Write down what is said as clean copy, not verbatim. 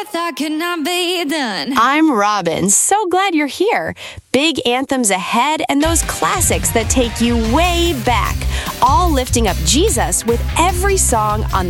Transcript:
thought could not be done. I'm Robin. So glad you're here. Big anthems ahead and those classics that take you way back. All lifting up Jesus with every song on the